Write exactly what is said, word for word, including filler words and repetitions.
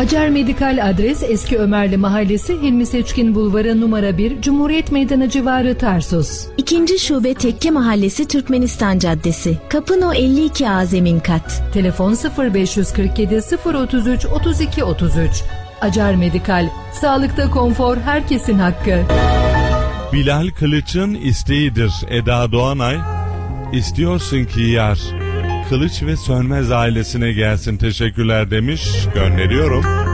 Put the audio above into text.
Acar Medikal adres Eski Ömerli Mahallesi, Hilmi Seçkin Bulvarı numara bir, Cumhuriyet Meydanı civarı, Tarsus. İkinci şube Tekke Mahallesi, Türkmenistan Caddesi, Kapı No elli iki A zemin kat. Telefon sıfır beş kırk yedi sıfır otuz üç otuz iki otuz üç. Acar Medikal, sağlıkta konfor herkesin hakkı. Bilal Kılıç'ın isteğidir Eda Doğanay. İstiyorsun ki yar Kılıç ve Sönmez ailesine gelsin, teşekkürler demiş, gönderiyorum.